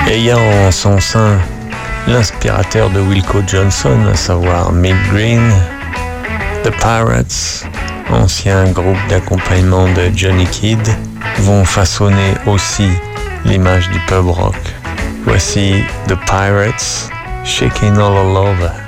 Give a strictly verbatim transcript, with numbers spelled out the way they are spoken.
ayant en son sein l'inspirateur de Wilco Johnson, à savoir Mick Green, The Pirates, ancien groupe d'accompagnement de Johnny Kidd, vont façonner aussi l'image du pub rock. Voici The Pirates, Shaking All Over.